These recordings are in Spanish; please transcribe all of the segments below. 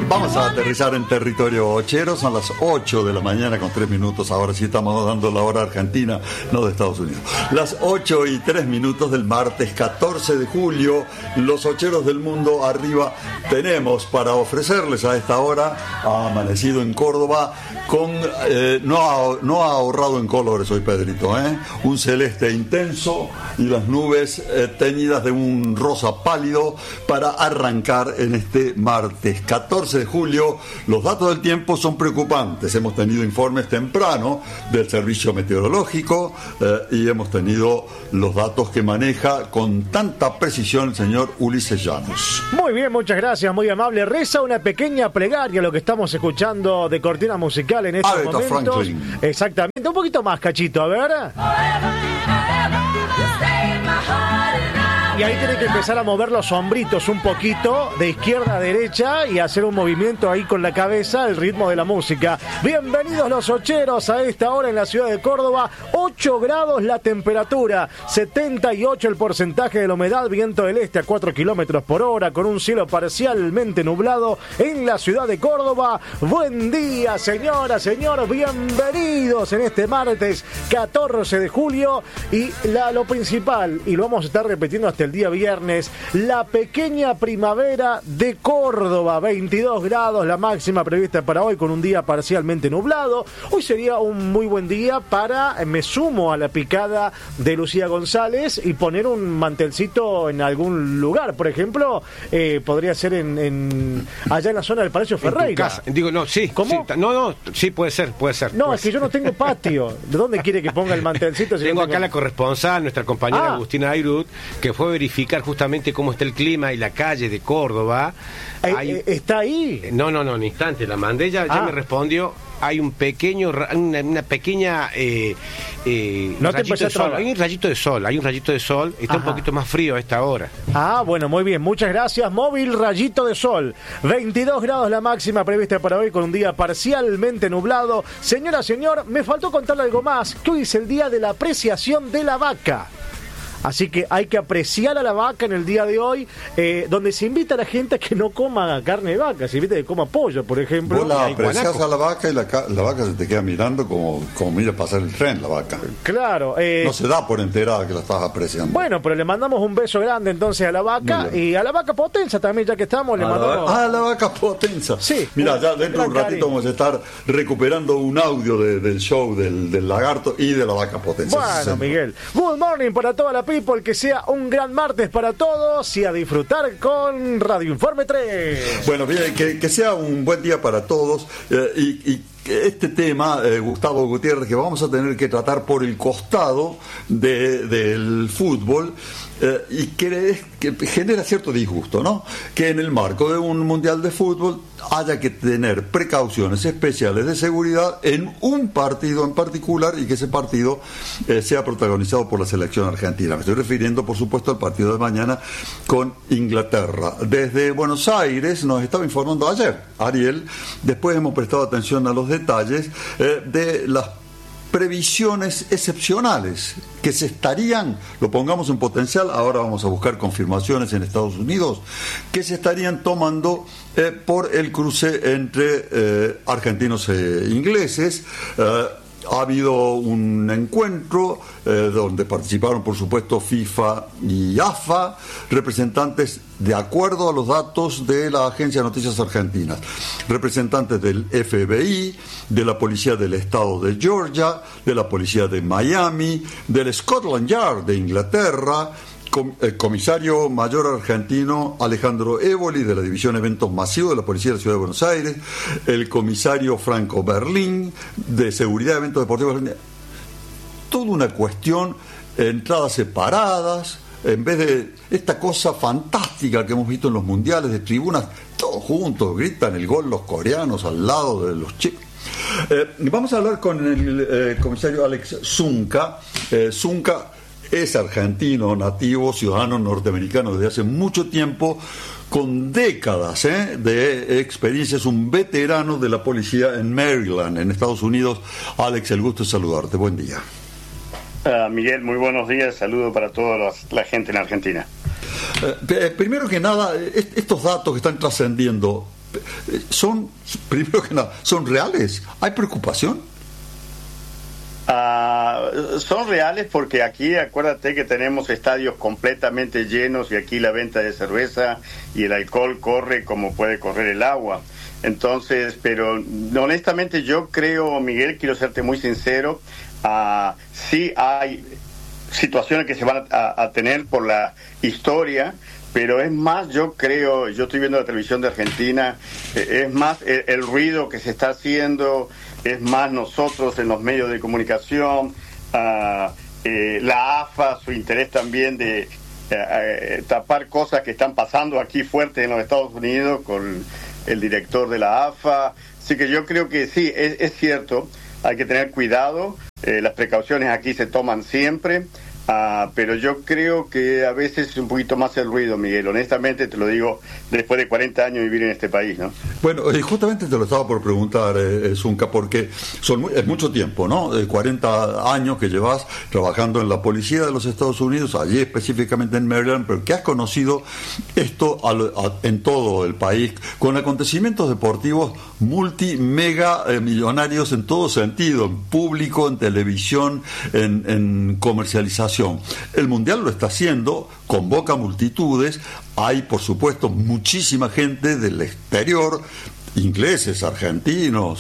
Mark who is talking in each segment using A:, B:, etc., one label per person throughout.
A: Vamos a aterrizar en territorio ochero, son las 8 de la mañana con 3 minutos, ahora sí estamos dando la hora argentina, no de Estados Unidos. Las 8 y 3 minutos del martes 14 de julio, los ocheros del mundo arriba tenemos para ofrecerles a esta hora, ha amanecido en Córdoba, con no ha ahorrado en colores hoy Pedrito, un celeste intenso y las nubes teñidas de un rosa pálido para arrancar en este martes 14 de julio. Los datos del tiempo son preocupantes. Hemos tenido informes temprano del servicio meteorológico y hemos tenido los datos que maneja con tanta precisión el señor Ulises Llanos.
B: Muy bien, muchas gracias, muy amable. Reza una pequeña plegaria lo que estamos escuchando de cortina musical en estos
A: Aretha
B: momentos.
A: Franklin.
B: Exactamente, un poquito más, Cachito, a ver. Y ahí tiene que empezar a mover los hombritos un poquito de izquierda a derecha y hacer un movimiento ahí con la cabeza al ritmo de la música. Bienvenidos los ocheros a esta hora en la ciudad de Córdoba. 8 grados la temperatura, 78 el porcentaje de la humedad, viento del este a 4 kilómetros por hora, con un cielo parcialmente nublado en la ciudad de Córdoba. Buen día, señoras, señores, bienvenidos en este martes 14 de julio. Y lo principal, y lo vamos a estar repitiendo hasta el día viernes, la pequeña primavera de Córdoba, 22 grados la máxima prevista para hoy, con un día parcialmente nublado. Hoy sería un muy buen día para, me sumo a la picada de Lucía González, y poner un mantelcito en algún lugar, por ejemplo, podría ser allá en la zona del Palacio Ferreira.
C: Digo, no, sí.
B: ¿Cómo?
C: Sí, puede ser.
B: No,
C: pues.
B: Es que yo no tengo patio. ¿De dónde quiere que ponga el mantelcito? Si
C: tengo
B: no
C: acá la corresponsal, nuestra compañera Agustina Ayrut, que fue verificar justamente cómo está el clima y la calle de Córdoba.
B: ¿Está ahí?
C: No, un instante, la mandé, ya me respondió. Hay una pequeña
B: no
C: rayito de sol. Hay un rayito de sol, está un poquito más frío a esta hora.
B: Bueno, muy bien, muchas gracias. Móvil rayito de sol, 22 grados la máxima prevista para hoy, con un día parcialmente nublado. Señora, señor, me faltó contarle algo más, que hoy es el día de la apreciación de la vaca. Así que hay que apreciar a la vaca en el día de hoy, donde se invita a la gente a que no coma carne de vaca, se invita a que coma pollo, por ejemplo.
A: Vos la apreciás a la vaca y la vaca se te queda mirando como mira pasar el tren, la vaca.
B: Claro.
A: No se da por enterada que la estás apreciando.
B: Bueno, pero le mandamos un beso grande entonces a la vaca, y a la vaca Potenza también, ya que estamos, le mandamos...
A: A la vaca Potenza.
B: Sí.
A: Mira, ya dentro de un ratito vamos a estar recuperando un audio del show del lagarto y de la vaca Potenza.
B: Bueno, Miguel, good morning para toda la people, que sea un gran martes para todos y a disfrutar con Radio Informe 3.
A: Bueno, bien, que sea un buen día para todos, y este tema, Gustavo Gutiérrez, que vamos a tener que tratar por el costado del fútbol, y que genera cierto disgusto, ¿no? Que en el marco de un mundial de fútbol haya que tener precauciones especiales de seguridad en un partido en particular, y que ese partido sea protagonizado por la selección argentina. Me estoy refiriendo, por supuesto, al partido de mañana con Inglaterra. Desde Buenos Aires nos estaba informando ayer Ariel, después hemos prestado atención a los detalles de las previsiones excepcionales que se estarían, lo pongamos en potencial, ahora vamos a buscar confirmaciones en Estados Unidos, que se estarían tomando por el cruce entre argentinos e ingleses. Ha habido un encuentro donde participaron, por supuesto, FIFA y AFA, representantes, de acuerdo a los datos de la Agencia de Noticias Argentinas, representantes del FBI, de la Policía del Estado de Georgia, de la Policía de Miami, del Scotland Yard de Inglaterra, el comisario mayor argentino Alejandro Évoli, de la División Eventos Masivos de la Policía de la Ciudad de Buenos Aires, el comisario Franco Berlín, de Seguridad de Eventos Deportivos. Toda una cuestión, entradas separadas, en vez de esta cosa fantástica que hemos visto en los mundiales, de tribunas, todos juntos, gritan el gol los coreanos al lado de los chicos. Vamos a hablar con el comisario Alex Zunca. Zunca es argentino, nativo, ciudadano norteamericano desde hace mucho tiempo, con décadas de experiencia, es un veterano de la policía en Maryland, en Estados Unidos. Alex, el gusto de saludarte, buen día.
D: Miguel, muy buenos días, saludo para toda la gente en Argentina.
A: Primero que nada, estos datos que están trascendiendo, primero que nada, ¿son reales? ¿Hay preocupación?
D: Son reales porque aquí, acuérdate que tenemos estadios completamente llenos y aquí la venta de cerveza y el alcohol corre como puede correr el agua. Entonces, pero honestamente yo creo, Miguel, quiero serte muy sincero, sí hay situaciones que se van a tener por la historia, pero es más, yo creo, yo estoy viendo la televisión de Argentina, es más el ruido que se está haciendo, es más nosotros en los medios de comunicación, la AFA, su interés también de tapar cosas que están pasando aquí fuertes en los Estados Unidos con el director de la AFA. Así que yo creo que sí, es cierto, hay que tener cuidado, las precauciones aquí se toman siempre, pero yo creo que a veces es un poquito más el ruido, Miguel, honestamente te lo digo, después de 40 años de vivir en este país, ¿no?
A: Bueno, justamente te lo estaba por preguntar, Zunca, porque es mucho tiempo, ¿no? 40 años que llevas trabajando en la policía de los Estados Unidos, allí específicamente en Maryland, pero que has conocido esto en todo el país, con acontecimientos deportivos mega millonarios en todo sentido, en público, en televisión, en comercialización. El Mundial lo está haciendo, convoca multitudes, hay por supuesto muchísima gente del exterior, ingleses, argentinos,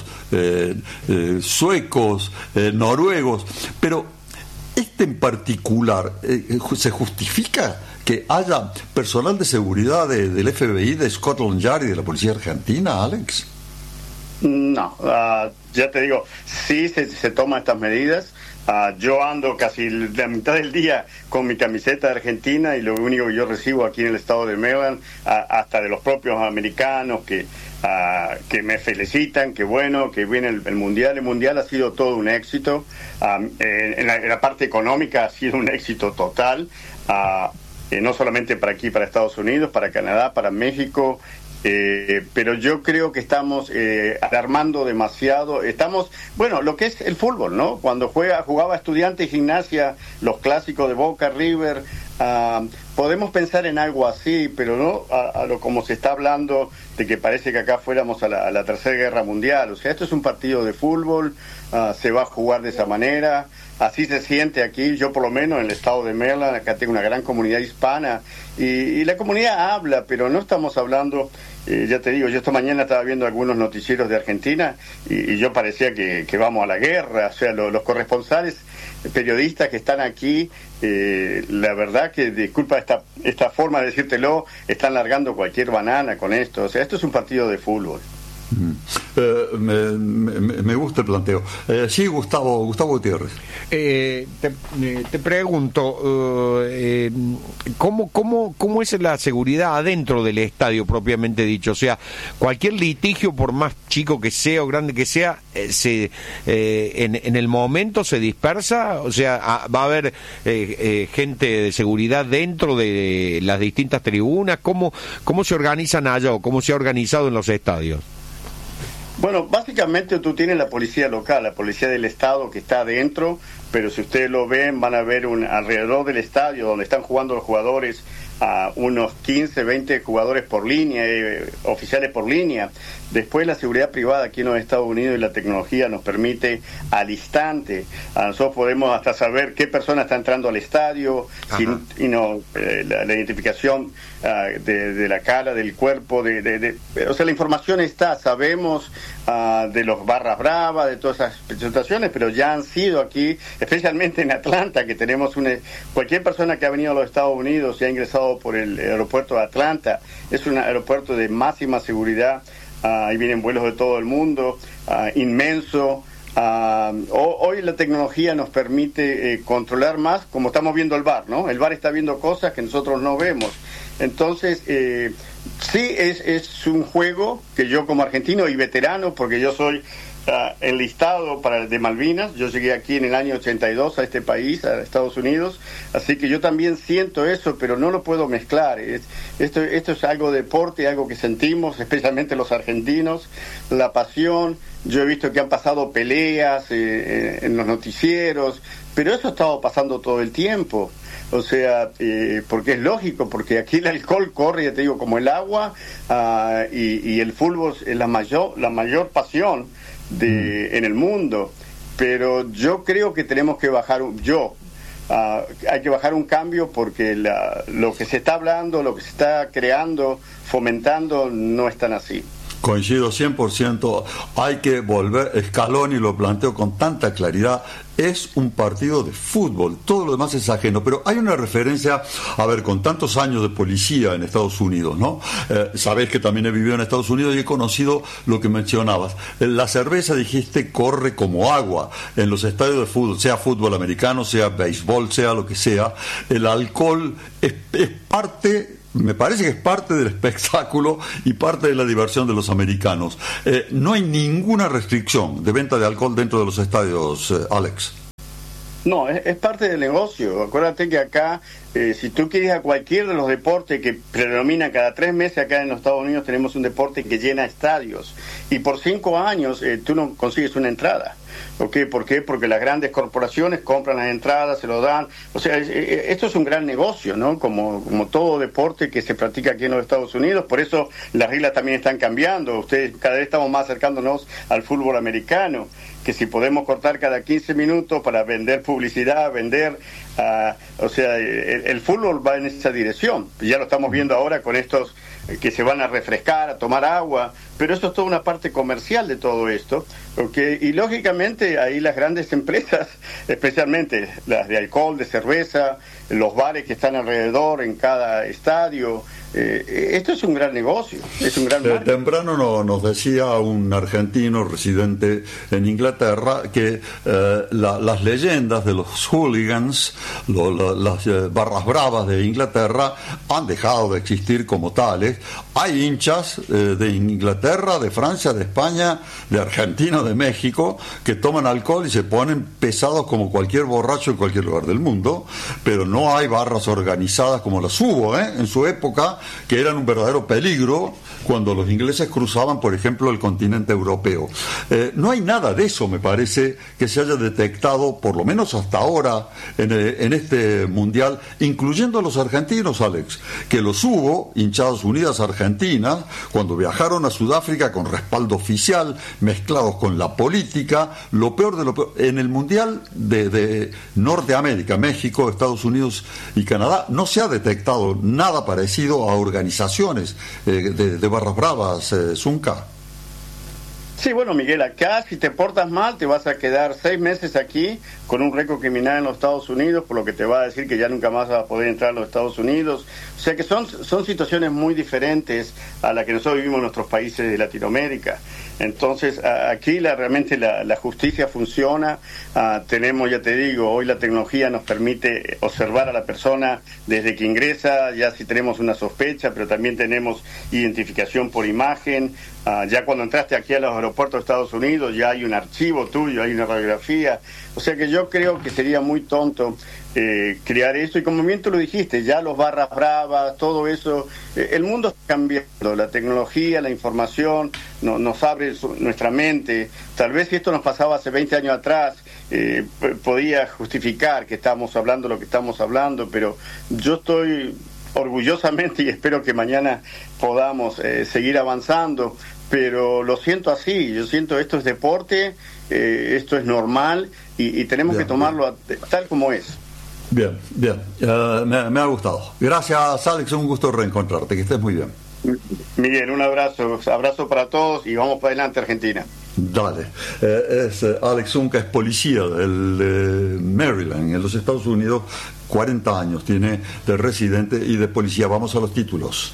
A: suecos, noruegos, pero este en particular, ¿se justifica que haya personal de seguridad del FBI, de Scotland Yard y de la policía argentina, Alex?
D: No, ya te digo, sí se toman estas medidas. Yo ando casi la mitad del día con mi camiseta de Argentina y lo único que yo recibo aquí en el estado de Maryland, hasta de los propios americanos que me felicitan, que bueno, que viene el Mundial. El Mundial ha sido todo un éxito. En la parte económica ha sido un éxito total, no solamente para aquí, para Estados Unidos, para Canadá, para México. Pero yo creo que estamos alarmando demasiado. Bueno, lo que es el fútbol, ¿no? Cuando jugaba Estudiantes y Gimnasia, los clásicos de Boca, River, podemos pensar en algo así, pero no a lo como se está hablando de que parece que acá fuéramos a la Tercera Guerra Mundial. O sea, esto es un partido de fútbol, se va a jugar de esa manera. Así se siente aquí, yo por lo menos en el estado de Maryland, acá tengo una gran comunidad hispana y la comunidad habla, pero no estamos hablando, ya te digo, yo esta mañana estaba viendo algunos noticieros de Argentina y yo parecía que vamos a la guerra, o sea, los corresponsales periodistas que están aquí, la verdad que, disculpa esta forma de decírtelo, están largando cualquier banana con esto, o sea, esto es un partido de fútbol.
A: Me gusta el planteo. Sí, Gustavo Gutiérrez.
E: Te pregunto, ¿cómo es la seguridad adentro del estadio propiamente dicho? O sea, cualquier litigio, por más chico que sea o grande que sea, en el momento se dispersa, o sea, va a haber gente de seguridad dentro de las distintas tribunas. ¿Cómo se organizan allá o cómo se ha organizado en los estadios?
D: Bueno, básicamente tú tienes la policía local, la policía del estado que está adentro, pero si ustedes lo ven, van a ver alrededor del estadio donde están jugando los jugadores, unos 15, 20 jugadores por línea, oficiales por línea. Después la seguridad privada aquí en los Estados Unidos y la tecnología nos permite al instante, nosotros podemos hasta saber qué persona está entrando al estadio, la identificación de la cara, del cuerpo, o sea, la información está, sabemos de los barras bravas, de todas esas presentaciones, pero ya han sido aquí, especialmente en Atlanta, que tenemos cualquier persona que ha venido a los Estados Unidos y ha ingresado por el aeropuerto de Atlanta, es un aeropuerto de máxima seguridad. Ahí vienen vuelos de todo el mundo, inmenso. Hoy la tecnología nos permite controlar más, como estamos viendo el VAR, ¿no? El VAR está viendo cosas que nosotros no vemos. Entonces, sí es un juego que yo como argentino y veterano, porque yo soy enlistado de Malvinas, yo llegué aquí en el año 82 a este país, a Estados Unidos, así que yo también siento eso, pero no lo puedo mezclar. Esto es algo deporte, algo que sentimos, especialmente los argentinos, la pasión. Yo he visto que han pasado peleas en los noticieros, pero eso ha estado pasando todo el tiempo. o sea, porque es lógico, porque aquí el alcohol corre, ya te digo, como el agua, y el fútbol es la mayor pasión en el mundo. Pero yo creo que tenemos que bajar, hay que bajar un cambio, porque lo que se está hablando, lo que se está creando, fomentando, no es tan así.
A: Coincido 100%, hay que volver, Scaloni lo planteó con tanta claridad, es un partido de fútbol, todo lo demás es ajeno, pero hay una referencia, a ver, con tantos años de policía en Estados Unidos, ¿no? Sabés que también he vivido en Estados Unidos y he conocido lo que mencionabas. La cerveza, dijiste, corre como agua en los estadios de fútbol, sea fútbol americano, sea béisbol, sea lo que sea. El alcohol es parte... Me parece que es parte del espectáculo y parte de la diversión de los americanos. No hay ninguna restricción de venta de alcohol dentro de los estadios, Alex.
D: No, es parte del negocio. Acuérdate que acá, si tú quieres a cualquier de los deportes que predominan cada 3 meses, acá en los Estados Unidos tenemos un deporte que llena estadios. Y por 5 años tú no consigues una entrada. ¿Okay? ¿Por qué? Porque las grandes corporaciones compran las entradas, se lo dan. O sea, esto es un gran negocio, ¿no? Como todo deporte que se practica aquí en los Estados Unidos. Por eso las reglas también están cambiando. Cada vez estamos más acercándonos al fútbol americano, que si podemos cortar cada 15 minutos para vender publicidad, o sea, el fútbol va en esa dirección. Ya lo estamos viendo ahora con estos que se van a refrescar, a tomar agua, pero eso es toda una parte comercial de todo esto, ¿okay? Y lógicamente ahí las grandes empresas, especialmente las de alcohol, de cerveza, los bares que están alrededor en cada estadio, esto es un gran negocio, es un gran marketing.
A: Temprano nos decía un argentino residente en Inglaterra que las leyendas de los hooligans, las barras bravas de Inglaterra, han dejado de existir como tales. Hay hinchas de Inglaterra, de Francia, de España, de Argentina, de México, que toman alcohol y se ponen pesados como cualquier borracho en cualquier lugar del mundo, pero no hay barras organizadas como las hubo en su época, que eran un verdadero peligro cuando los ingleses cruzaban, por ejemplo, el continente europeo. No hay nada de eso, me parece, que se haya detectado, por lo menos hasta ahora, en este mundial, incluyendo a los argentinos, Alex, que los hubo, hinchadas unidas argentinas, cuando viajaron a Sudáfrica con respaldo oficial, mezclados con la política, lo peor de lo peor. En el mundial de Norteamérica, México, Estados Unidos y Canadá, no se ha detectado nada parecido a organizaciones de barras bravas, Zunca.
D: Sí, bueno, Miguel, acá si te portas mal te vas a quedar 6 meses aquí con un récord criminal en los Estados Unidos, por lo que te va a decir que ya nunca más vas a poder entrar a los Estados Unidos. O sea que son situaciones muy diferentes a las que nosotros vivimos en nuestros países de Latinoamérica. Entonces, aquí realmente la justicia funciona. Tenemos, ya te digo, hoy la tecnología nos permite observar a la persona desde que ingresa, ya si tenemos una sospecha, pero también tenemos identificación por imagen. Ya cuando entraste aquí a los aeropuertos de Estados Unidos, ya hay un archivo tuyo, hay una radiografía. O sea que yo creo que sería muy tonto crear eso, y como bien tú lo dijiste, ya los barras bravas, todo eso, el mundo está cambiando, la tecnología, la información nos abre nuestra mente. Tal vez si esto nos pasaba hace 20 años atrás, podía justificar que estamos hablando lo que estamos hablando, pero yo estoy orgullosamente, y espero que mañana podamos seguir avanzando, pero lo siento así, yo siento esto es deporte, esto es normal, y tenemos que tomarlo tal como es.
A: Bien, me ha gustado. Gracias, Alex, un gusto reencontrarte, que estés muy bien.
D: Miguel, un abrazo para todos y vamos para adelante, Argentina.
A: Dale. Es Alex Zunca, es policía del Maryland, en los Estados Unidos, 40 años tiene de residente y de policía. Vamos a los títulos.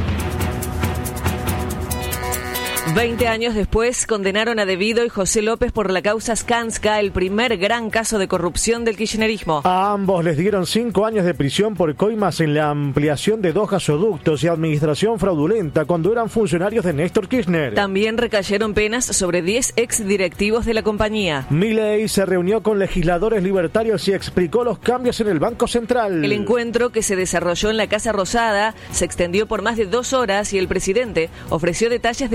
F: 20 años después, condenaron a De Vido y José López por la causa Skanska, el primer gran caso de corrupción del kirchnerismo.
B: A ambos les dieron 5 años de prisión por coimas en la ampliación de 2 gasoductos y administración fraudulenta cuando eran funcionarios de Néstor Kirchner.
F: También recayeron penas sobre 10 exdirectivos de la compañía.
B: Milei se reunió con legisladores libertarios y explicó los cambios en el Banco Central.
F: El encuentro, que se desarrolló en la Casa Rosada, se extendió por más de 2 horas y el presidente ofreció detalles del proyecto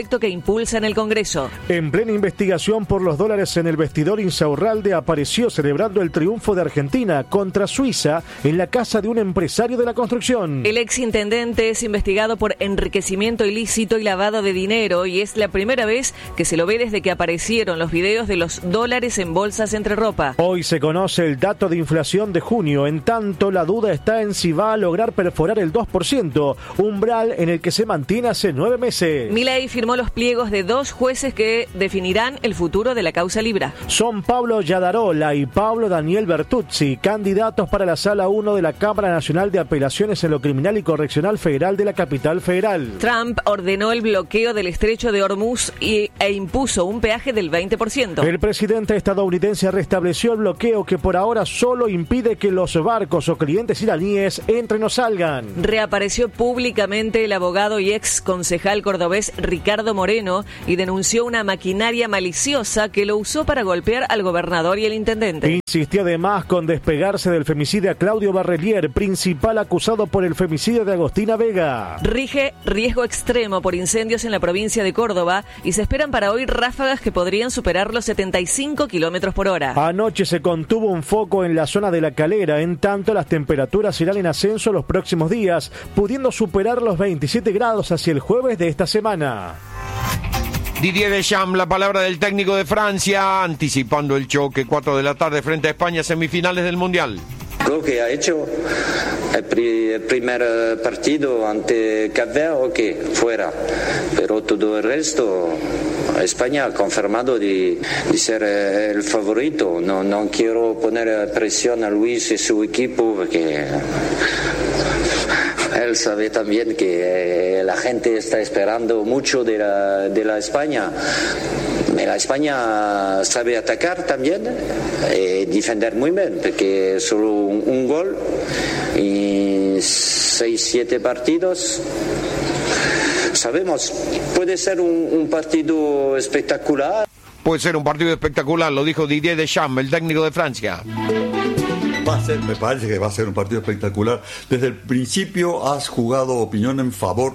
F: proyecto que impulsa en el Congreso.
B: En plena investigación por los dólares en el vestidor, Insaurralde apareció celebrando el triunfo de Argentina contra Suiza en la casa de un empresario de la construcción.
F: El exintendente es investigado por enriquecimiento ilícito y lavado de dinero y es la primera vez que se lo ve desde que aparecieron los videos de los dólares en bolsas entre ropa.
B: Hoy se conoce el dato de inflación de junio. En tanto, la duda está en si va a lograr perforar el 2%, umbral en el que se mantiene hace 9 meses.
F: Milei firmó los pliegos de 2 jueces que definirán el futuro de la causa Libra.
B: Son Pablo Yadarola y Pablo Daniel Bertuzzi, candidatos para la Sala 1 de la Cámara Nacional de Apelaciones en lo Criminal y Correccional Federal de la Capital Federal.
F: Trump ordenó el bloqueo del estrecho de Hormuz e impuso un peaje del 20%.
B: El presidente estadounidense restableció el bloqueo que por ahora solo impide que los barcos o clientes iraníes entren o salgan.
F: Reapareció públicamente el abogado y ex concejal cordobés Ricardo Moreno y denunció una maquinaria maliciosa que lo usó para golpear al gobernador y el intendente.
B: Insistió además con despegarse del femicida Claudio Barrelier, principal acusado por el femicidio de Agostina Vega.
F: Rige riesgo extremo por incendios en la provincia de Córdoba y se esperan para hoy ráfagas que podrían superar los 75 kilómetros por hora.
B: Anoche se contuvo un foco en la zona de La Calera, en tanto las temperaturas irán en ascenso los próximos días, pudiendo superar los 27 grados hacia el jueves de esta semana.
E: Didier Deschamps, la palabra del técnico de Francia, anticipando el choque 4 de la tarde frente a España, semifinales del Mundial.
G: Lo que ha hecho el primer partido ante Cape Verde, fuera, pero todo el resto España ha confirmado de ser el favorito. No quiero poner presión a Luis y su equipo porque él sabe también que la gente está esperando mucho de la España. La España sabe atacar también y defender muy bien, porque solo un gol y 6-7 partidos. Sabemos, puede ser un partido espectacular.
E: Puede ser un partido espectacular, lo dijo Didier Deschamps, el técnico de Francia.
A: Me parece que va a ser un partido espectacular. Desde el principio has jugado opinión en favor.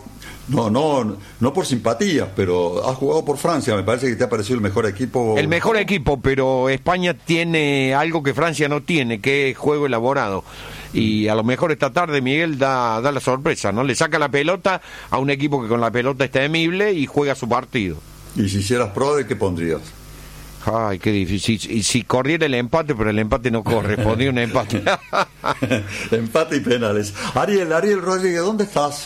A: No por simpatía, pero has jugado por Francia. Me parece que te ha parecido el mejor equipo.
E: El mejor equipo, pero España tiene algo que Francia no tiene, que es juego elaborado. Y a lo mejor esta tarde Miguel da la sorpresa, ¿no? Le saca la pelota a un equipo que con la pelota es temible y juega su partido.
A: Y si hicieras Prode, ¿qué pondrías?
E: Ay, qué difícil. Y si corriera el empate, pero el empate no corre, pondría un empate.
A: Empate y penales. Ariel Rodríguez, ¿dónde estás?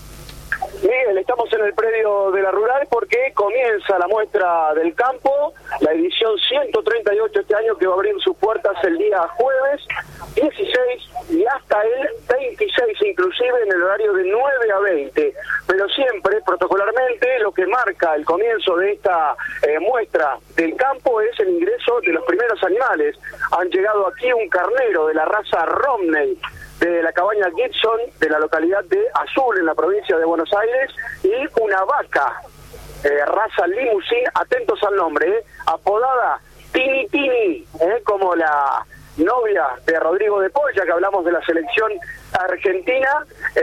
H: Miguel, estamos en el predio de la Rural porque comienza la muestra del campo, la edición 138 este año, que va a abrir sus puertas el día jueves 16 y hasta el 26 inclusive en el horario de 9 a 20. Pero siempre, protocolarmente, lo que marca el comienzo de esta muestra del campo es el ingreso de los primeros animales. Han llegado aquí un carnero de la raza Romney, de la cabaña Gibson, de la localidad de Azul, en la provincia de Buenos Aires, y una vaca, raza Limousin, atentos al nombre, apodada Tini Tini, como la novia de Rodrigo de Paul, ya que hablamos de la selección argentina,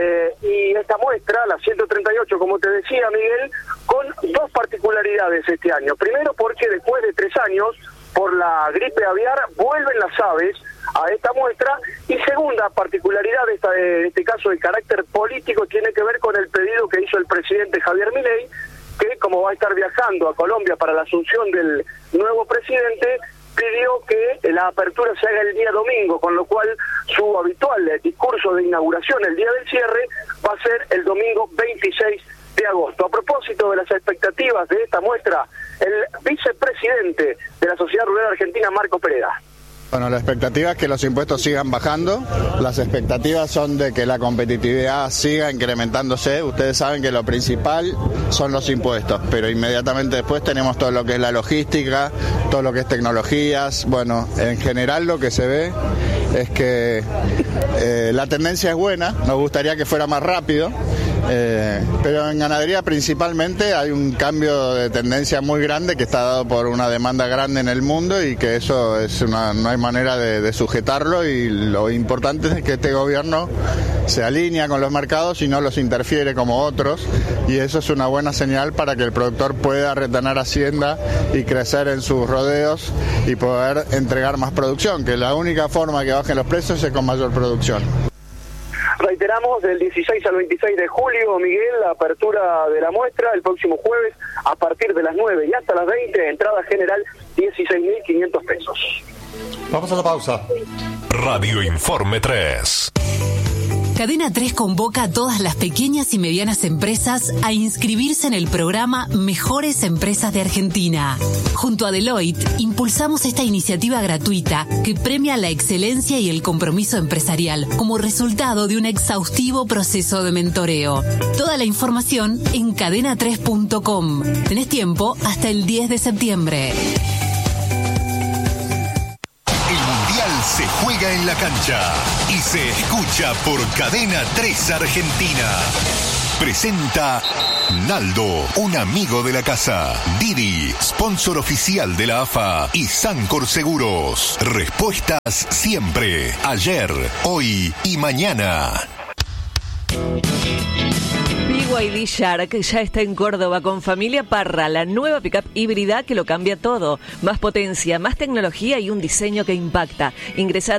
H: y esta muestra, la 138, como te decía Miguel, con 2 particularidades este año. Primero, porque después de 3 años, por la gripe aviar, vuelven las aves a esta muestra, y segunda particularidad de este caso de carácter político tiene que ver con el pedido que hizo el presidente Javier Milei, que como va a estar viajando a Colombia para la asunción del nuevo presidente, pidió que la apertura se haga el día domingo, con lo cual su habitual discurso de inauguración, el día del cierre, va a ser el domingo 26 de agosto. A propósito de las expectativas de esta muestra, el vicepresidente de la Sociedad Rural Argentina, Marco Pereda.
I: Bueno, la expectativa es que los impuestos sigan bajando, las expectativas son de que la competitividad siga incrementándose. Ustedes saben que lo principal son los impuestos, pero inmediatamente después tenemos todo lo que es la logística, todo lo que es tecnologías. Bueno, en general lo que se ve es que la tendencia es buena, nos gustaría que fuera más rápido, Pero en ganadería principalmente hay un cambio de tendencia muy grande que está dado por una demanda grande en el mundo y que eso no hay manera de sujetarlo, y lo importante es que este gobierno se alinea con los mercados y no los interfiere como otros, y eso es una buena señal para que el productor pueda retener hacienda y crecer en sus rodeos y poder entregar más producción, que la única forma que bajen los precios es con mayor producción.
H: Reiteramos, del 16 al 26 de julio, Miguel, la apertura de la muestra el próximo jueves a partir de las 9 y hasta las 20, entrada general 16.500 pesos.
A: Vamos a la pausa.
J: Radio Informe 3.
K: Cadena 3 convoca a todas las pequeñas y medianas empresas a inscribirse en el programa Mejores Empresas de Argentina. Junto a Deloitte, impulsamos esta iniciativa gratuita que premia la excelencia y el compromiso empresarial como resultado de un exhaustivo proceso de mentoreo. Toda la información en cadena3.com. Tenés tiempo hasta el 10 de septiembre.
J: Se juega en la cancha y se escucha por Cadena 3 Argentina. Presenta Naldo, un amigo de la casa. Didi, sponsor oficial de la AFA y Sancor Seguros. Respuestas siempre, ayer, hoy y mañana.
F: BYD Shark ya está en Córdoba con Familia Parra, la nueva pickup híbrida que lo cambia todo. Más potencia, más tecnología y un diseño que impacta. Ingresa a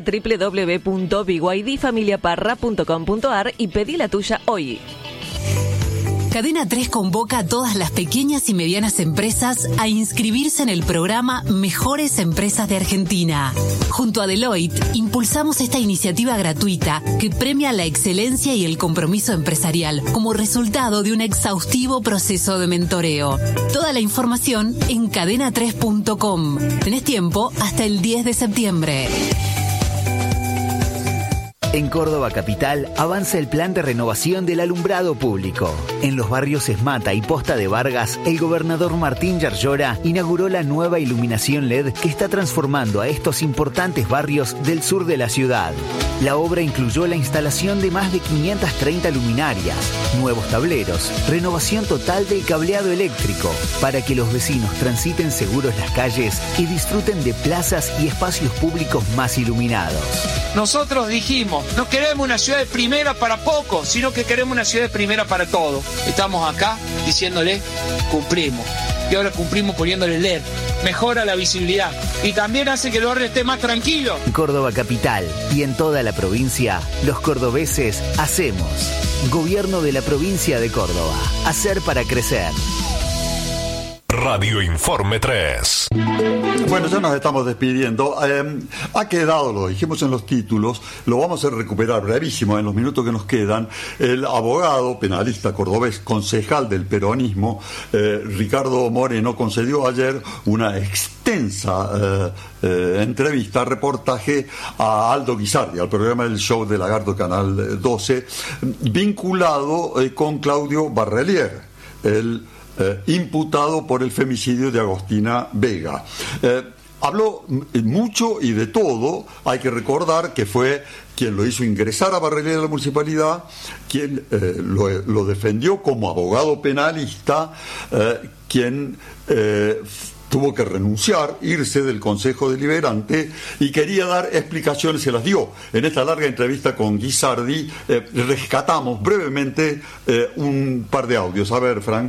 F: www.byddfamiliaparra.com.ar y pedí la tuya hoy.
K: Cadena 3 convoca a todas las pequeñas y medianas empresas a inscribirse en el programa Mejores Empresas de Argentina. Junto a Deloitte, impulsamos esta iniciativa gratuita que premia la excelencia y el compromiso empresarial como resultado de un exhaustivo proceso de mentoreo. Toda la información en cadena3.com. Tenés tiempo hasta el 10 de septiembre.
L: En Córdoba Capital avanza el plan de renovación del alumbrado público. En los barrios Esmata y Posta de Vargas, el gobernador Martín Yarlora inauguró la nueva iluminación LED que está transformando a estos importantes barrios del sur de la ciudad. La obra incluyó la instalación de más de 530 luminarias, nuevos tableros, renovación total del cableado eléctrico, para que los vecinos transiten seguros las calles y disfruten de plazas y espacios públicos más iluminados.
M: Nosotros dijimos, no queremos una ciudad de primera para pocos, sino que queremos una ciudad de primera para todos. Estamos acá diciéndole, cumplimos. Y ahora cumplimos poniéndole LED. Mejora la visibilidad y también hace que el barrio esté más tranquilo.
L: En Córdoba Capital y en toda la provincia, los cordobeses hacemos. Gobierno de la provincia de Córdoba. Hacer para crecer.
J: Radio Informe 3.
A: Bueno, ya nos estamos despidiendo. Ha quedado, lo dijimos en los títulos, lo vamos a recuperar brevísimo en los minutos que nos quedan. El abogado penalista cordobés, concejal del peronismo, Ricardo Moreno, concedió ayer una extensa entrevista, reportaje a Aldo Guisardi, al programa del Show de Lagarto Canal 12, vinculado con Claudio Barrelier, el imputado por el femicidio de Agostina Vega. Habló mucho y de todo. Hay que recordar que fue quien lo hizo ingresar a Barrelier a la municipalidad, quien lo defendió como abogado penalista, quien tuvo que renunciar, irse del Consejo Deliberante y quería dar explicaciones, se las dio. En esta larga entrevista con Guisardi rescatamos brevemente un par de audios. A ver, Frank.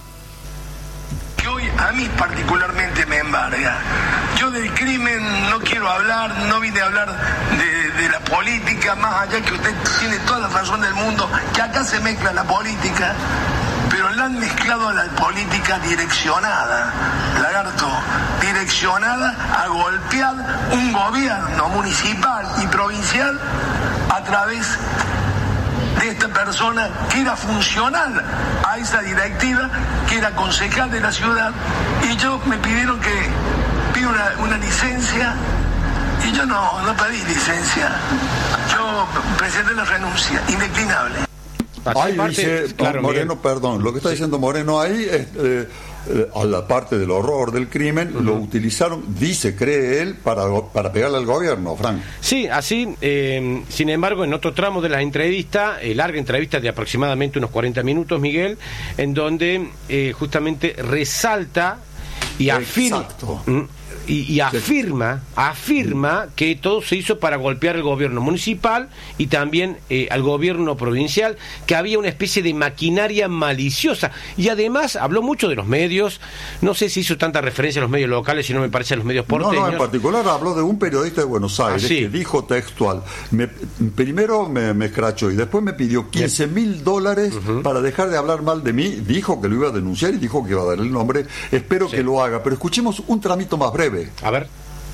N: Hoy a mí particularmente me embarga. Yo del crimen no quiero hablar, no vine a hablar de la política, más allá que usted tiene toda la razón del mundo, que acá se mezcla la política, pero la han mezclado a la política direccionada, Lagarto, direccionada a golpear un gobierno municipal y provincial a través de esta persona que era funcional a esa directiva, que era concejal de la ciudad, y yo me pidieron que pida una licencia, y yo no pedí licencia, yo presenté la renuncia, indeclinable.
A: Ahí dice, claro, Moreno, Miguel. Perdón, lo que está diciendo Moreno ahí es a la parte del horror del crimen, lo utilizaron, cree él, para pegarle al gobierno, Frank.
C: Sí, así, sin embargo, en otro tramo de la entrevista, larga entrevista de aproximadamente unos 40 minutos, Miguel, en donde justamente resalta y afirma... Y afirma que todo se hizo para golpear al gobierno municipal y también al gobierno provincial, que había una especie de maquinaria maliciosa. Y además habló mucho de los medios, no sé si hizo tanta referencia a los medios locales, si no me parece a los medios porteños.
A: No, en particular habló de un periodista de Buenos Aires que dijo textual, primero me escrachó y después me pidió $15,000 para dejar de hablar mal de mí, dijo que lo iba a denunciar y dijo que iba a dar el nombre, espero que lo haga, pero escuchemos un tramito más breve.
C: A ver.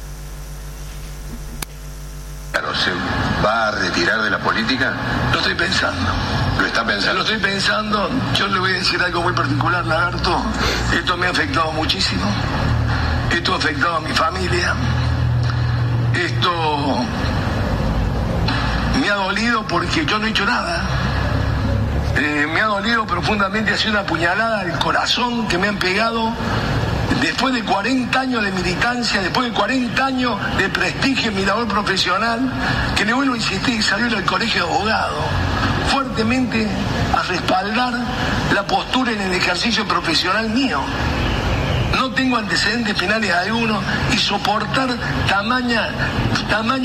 N: Claro, ¿se va a retirar de la política? Lo estoy pensando. ¿Lo está pensando? Lo estoy pensando. Yo le voy a decir algo muy particular, Lagarto. Esto me ha afectado muchísimo. Esto ha afectado a mi familia. Esto me ha dolido porque yo no he hecho nada. Me ha dolido profundamente, ha sido una puñalada al corazón que me han pegado. Después de 40 años de militancia, después de 40 años de prestigio en mi labor profesional, que le vuelvo a insistir, salió del colegio de abogados, fuertemente a respaldar la postura en el ejercicio profesional mío. No tengo antecedentes penales alguno y soportar tamaño